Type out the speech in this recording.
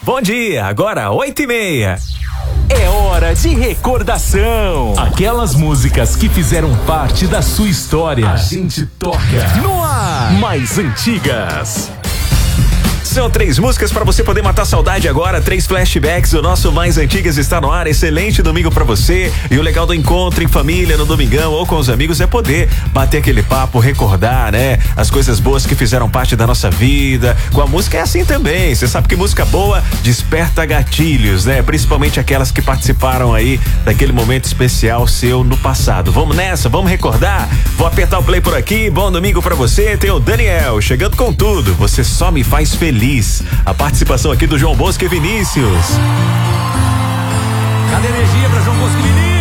Bom dia, agora 8h30. É hora de recordação. Aquelas músicas que fizeram parte da sua história. A gente toca No ar, mais antigas. São 3 músicas pra você poder matar saudade agora, 3 flashbacks. O nosso Mais Antigas está no ar. Excelente domingo pra você. E o legal do encontro em família no domingão ou com os amigos é poder bater aquele papo, recordar, né? As coisas boas que fizeram parte da nossa vida. Com a música é assim também. Você sabe que música boa desperta gatilhos, né? Principalmente aquelas que participaram aí daquele momento especial seu no passado. Vamos nessa, vamos recordar? Vou apertar o play por aqui. Bom domingo pra você. Tem o Daniel chegando com tudo. Você só me faz feliz. A participação aqui do João Bosco e Vinícius. Cadê energia pra João Bosco e Vinícius?